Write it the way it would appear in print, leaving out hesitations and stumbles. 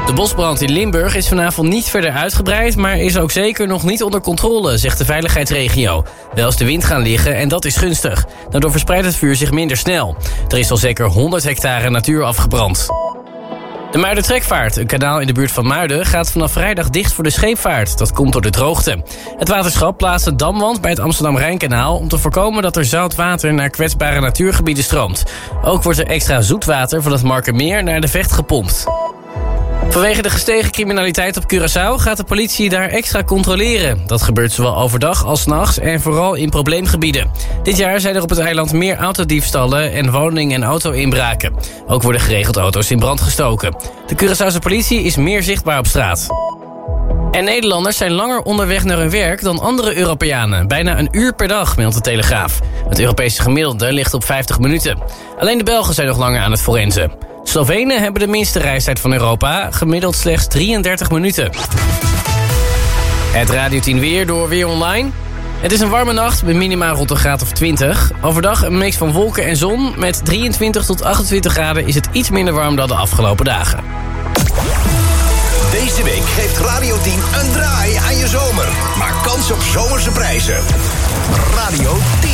De bosbrand in Limburg is vanavond niet verder uitgebreid, maar is ook zeker nog niet onder controle, zegt de veiligheidsregio. Wel is de wind gaan liggen en dat is gunstig. Daardoor verspreidt het vuur zich minder snel. Er is al zeker 100 hectare natuur afgebrand. De Muidertrekvaart, een kanaal in de buurt van Muiden, gaat vanaf vrijdag dicht voor de scheepvaart. Dat komt door de droogte. Het waterschap plaatst een damwand bij het Amsterdam-Rijnkanaal om te voorkomen dat er zout water naar kwetsbare natuurgebieden stroomt. Ook wordt er extra zoetwater van het Markermeer naar de Vecht gepompt. Vanwege de gestegen criminaliteit op Curaçao gaat de politie daar extra controleren. Dat gebeurt zowel overdag als 's nachts en vooral in probleemgebieden. Dit jaar zijn er op het eiland meer autodiefstallen en woning- en auto-inbraken. Ook worden geregeld auto's in brand gestoken. De Curaçaose politie is meer zichtbaar op straat. En Nederlanders zijn langer onderweg naar hun werk dan andere Europeanen. Bijna een uur per dag, meldt de Telegraaf. Het Europese gemiddelde ligt op 50 minuten. Alleen de Belgen zijn nog langer aan het forensen. Slovenen hebben de minste reistijd van Europa, gemiddeld slechts 33 minuten. Het Radio 10 weer door Weer Online. Het is een warme nacht met minima rond een graad of 20. Overdag een mix van wolken en zon. Met 23 tot 28 graden is het iets minder warm dan de afgelopen dagen. Deze week geeft Radio 10 een draai aan je zomer. Maak kans op zomerse prijzen. Radio 10.